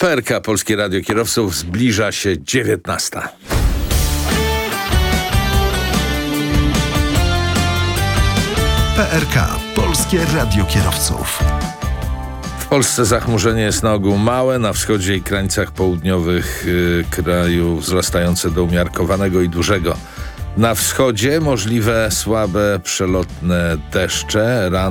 PRK, Polskie Radio Kierowców, zbliża się 19. PRK, Polskie Radio Kierowców. W Polsce zachmurzenie jest na ogół małe, na wschodzie i krańcach południowych kraju wzrastające do umiarkowanego i dużego. Na wschodzie możliwe słabe przelotne deszcze,